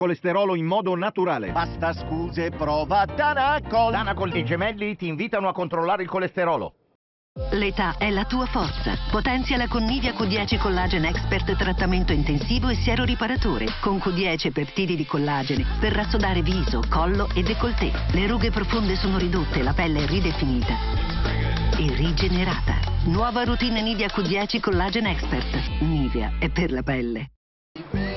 colesterolo in modo naturale. Basta scuse, prova Danacol. Danacol e i gemelli ti invitano a controllare il colesterolo. L'età è la tua forza. Potenziala con Nivea Q10 Collagen Expert trattamento intensivo e siero riparatore. Con Q10 e peptidi di collagene per rassodare viso, collo e décolleté. Le rughe profonde sono ridotte, la pelle è ridefinita e rigenerata. Nuova routine Nivea Q10 Collagen Expert. Nivea è per la pelle.